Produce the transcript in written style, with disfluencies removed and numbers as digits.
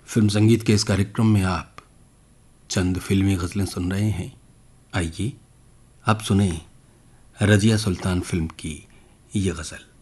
Film संगीत के इस कार्यक्रम में आप चंद फिल्मी गज़लें सुन रहे हैं। आइए आप सुने रजिया सुल्तान फिल्म की ये गज़ल।